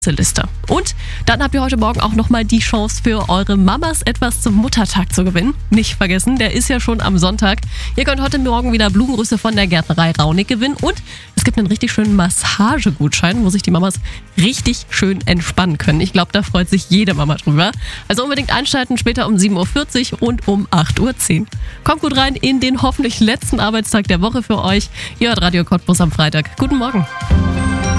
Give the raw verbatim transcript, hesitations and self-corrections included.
Liste. Und dann habt ihr heute Morgen auch nochmal die Chance für eure Mamas etwas zum Muttertag zu gewinnen. Nicht vergessen, der ist ja schon am Sonntag. Ihr könnt heute Morgen wieder Blumengrüße von der Gärtnerei Raunig gewinnen und es gibt einen richtig schönen Massagegutschein, wo sich die Mamas richtig schön entspannen können. Ich glaube, da freut sich jede Mama drüber. Also unbedingt einschalten, später um sieben Uhr vierzig und um acht Uhr zehn. Kommt gut rein in den hoffentlich letzten Arbeitstag der Woche für euch. Ihr hört Radio Cottbus am Freitag. Guten Morgen.